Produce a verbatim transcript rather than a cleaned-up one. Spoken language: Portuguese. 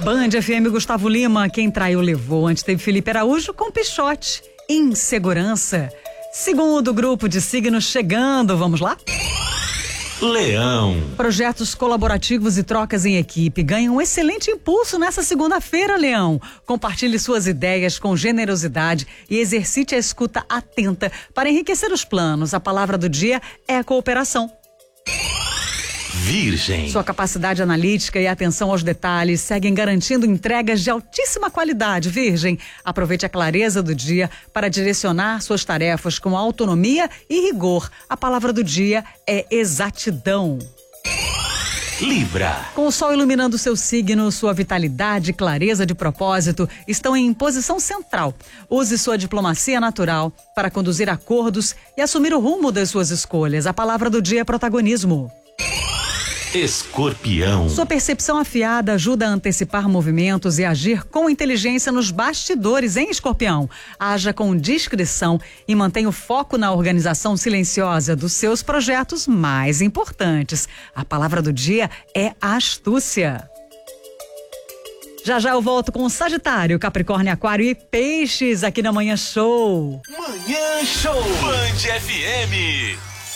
Band F M, Gustavo Lima, quem traiu levou. Antes teve Felipe Araújo com Pichote. Insegurança. Segundo grupo de signos chegando, vamos lá? Leão. Projetos colaborativos e trocas em equipe ganham um excelente impulso nessa segunda-feira, Leão. Compartilhe suas ideias com generosidade e exercite a escuta atenta para enriquecer os planos. A palavra do dia é a cooperação. Virgem. Sua capacidade analítica e atenção aos detalhes seguem garantindo entregas de altíssima qualidade, Virgem. Aproveite a clareza do dia para direcionar suas tarefas com autonomia e rigor. A palavra do dia é exatidão. Libra. Com o sol iluminando seu signo, sua vitalidade e clareza de propósito estão em posição central. Use sua diplomacia natural para conduzir acordos e assumir o rumo das suas escolhas. A palavra do dia é protagonismo. Escorpião. Sua percepção afiada ajuda a antecipar movimentos e agir com inteligência nos bastidores, hein, Escorpião? Haja com discrição e mantenha o foco na organização silenciosa dos seus projetos mais importantes. A palavra do dia é astúcia. Já já eu volto com Sagitário, Capricórnio, Aquário e Peixes aqui na Manhã Show. Manhã Show. Band F M.